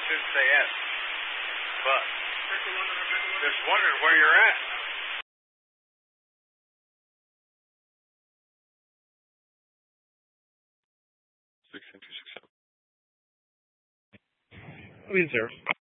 didn't say S. But just wondering where you're at. 6 2 6 7.